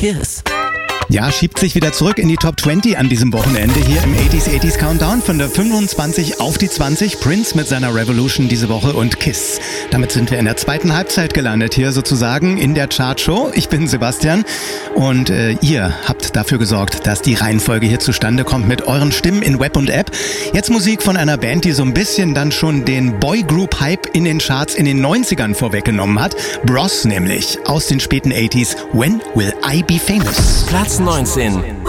Kiss. Ja, schiebt sich wieder zurück in die Top 20 an diesem Wochenende hier im 80s Countdown. Von der 25 auf die 20. Prince mit seiner Revolution diese Woche und Kiss. Damit sind wir in der zweiten Halbzeit gelandet hier sozusagen in der Chartshow. Ich bin Sebastian und ihr habt dafür gesorgt, dass die Reihenfolge hier zustande kommt mit euren Stimmen in Web und App. Jetzt Musik von einer Band, die so ein bisschen dann schon den Boygroup-Hype in den Charts in den 90ern vorweggenommen hat. Bros nämlich aus den späten 80s. When Will I Be Famous? Platz 19.